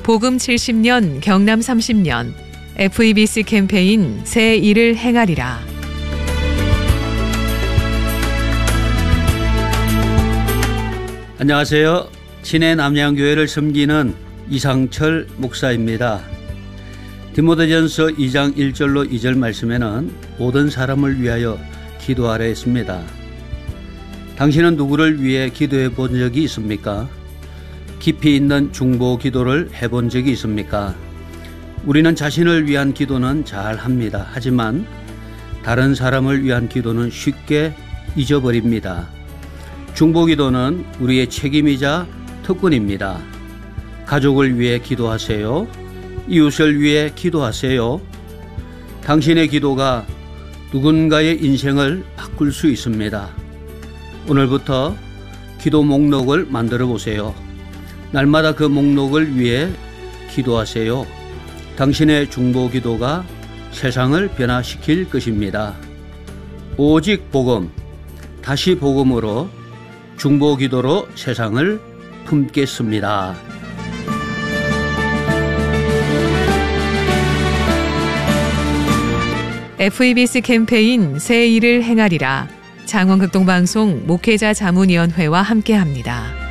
복음 70년 경남 30년 FEBC 캠페인 새 일을 행하리라. 안녕하세요. 친해 남양교회를 섬기는 이상철 목사입니다. 디모데전서 2장 1절로 2절 말씀에는 모든 사람을 위하여 기도하라 했습니다. 당신은 누구를 위해 기도해 본 적이 있습니까? 깊이 있는 중보 기도를 해본 적이 있습니까? 우리는 자신을 위한 기도는 잘 합니다. 하지만 다른 사람을 위한 기도는 쉽게 잊어버립니다. 중보 기도는 우리의 책임이자 특권입니다. 가족을 위해 기도하세요. 이웃을 위해 기도하세요. 당신의 기도가 누군가의 인생을 바꿀 수 있습니다. 오늘부터 기도 목록을 만들어 보세요. 날마다 그 목록을 위해 기도하세요. 당신의 중보 기도가 세상을 변화시킬 것입니다. 오직 복음, 다시 복음으로 중보 기도로 세상을 품겠습니다. FEBC 캠페인 새 일을 행하리라. 장원극동방송 목회자 자문위원회와 함께합니다.